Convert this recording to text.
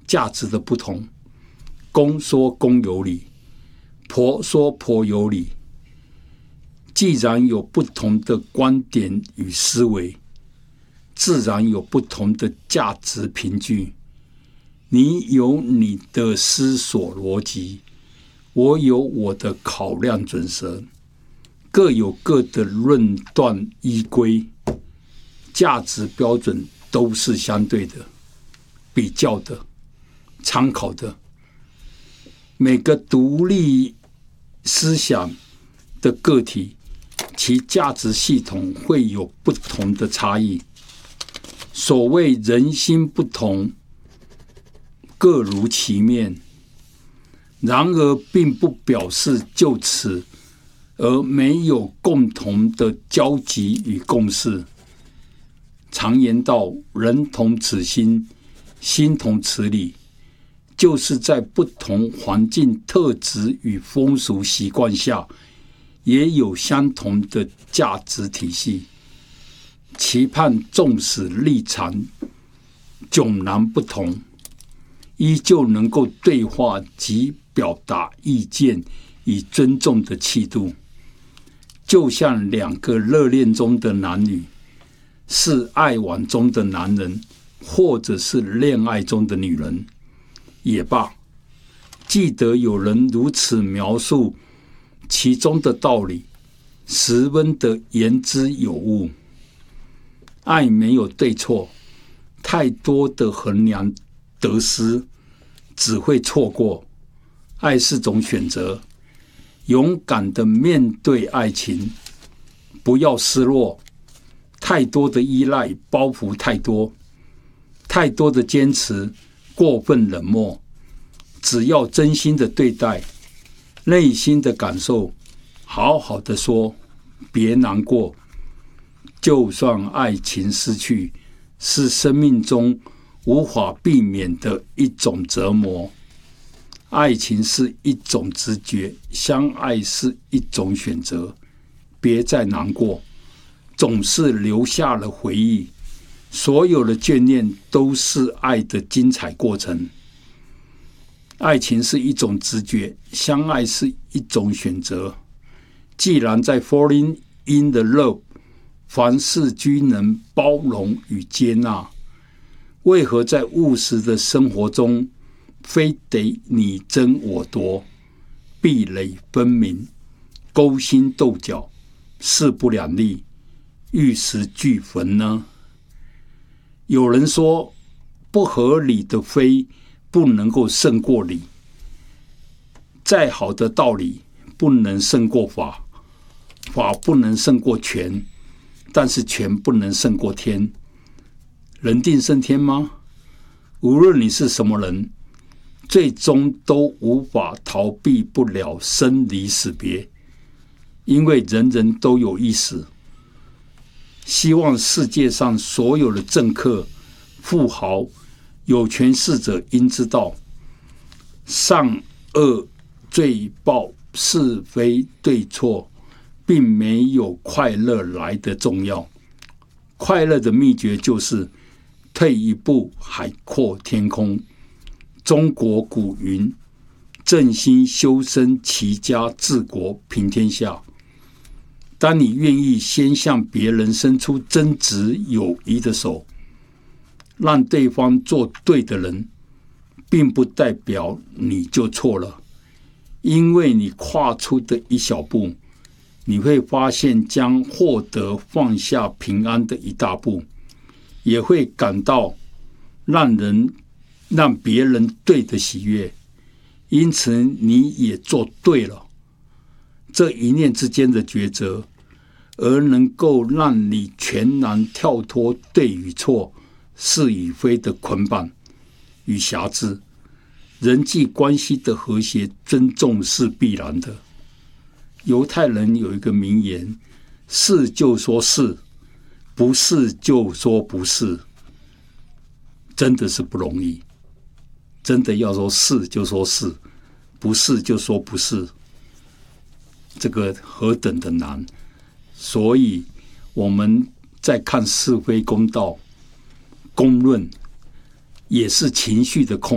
价值的不同。公说公有理，婆说婆有理。既然有不同的观点与思维，自然有不同的价值凭据。你有你的思索逻辑，我有我的考量准则，各有各的论断依归，价值标准都是相对的、比较的、参考的。每个独立思想的个体，其价值系统会有不同的差异。所谓人心不同，各如其面，然而并不表示就此而没有共同的交集与共识。常言道，人同此心，心同此理，就是在不同环境特质与风俗习惯下，也有相同的价值体系。期盼纵使立场迥然不同，依旧能够对话及表达意见与尊重的气度。就像两个热恋中的男女，是爱玩中的男人，或者是恋爱中的女人也罢，记得有人如此描述其中的道理，十分的言之有物。爱没有对错，太多的衡量得失，只会错过。爱是种选择，勇敢的面对爱情，不要失落。太多的依赖，包袱太多，太多的坚持，过分冷漠。只要真心的对待，内心的感受，好好的说，别难过。就算爱情失去，是生命中无法避免的一种折磨。爱情是一种直觉，相爱是一种选择。别再难过，总是留下了回忆。所有的眷恋都是爱的精彩过程。爱情是一种直觉，相爱是一种选择。既然在 falling in the love，凡事均能包容与接纳，为何在务实的生活中，非得你争我夺，壁垒分明，勾心斗角，势不两立，玉石俱焚呢？有人说，不合理的非不能够胜过理，再好的道理不能胜过法，法不能胜过权，但是权不能胜过天。人定胜天吗？无论你是什么人，最终都无法逃避不了生离死别，因为人人都有一死。希望世界上所有的政客、富豪、有权势者应知道，善恶罪报、是非对错，并没有快乐来得重要。快乐的秘诀就是退一步海阔天空。中国古云：正心修身，齐家治国平天下。当你愿意先向别人伸出真挚友谊的手，让对方做对的人，并不代表你就错了。因为你跨出的一小步，你会发现将获得放下平安的一大步，也会感到让别人对的喜悦。因此你也做对了这一念之间的抉择，而能够让你全然跳脱对与错、是与非的捆绑与辖制。人际关系的和谐尊重是必然的。犹太人有一个名言：是就说是，不是就说不是。真的是不容易，真的要说是就说是，不是就说不是，这个何等的难。所以我们在看是非公道、公论，也是情绪的控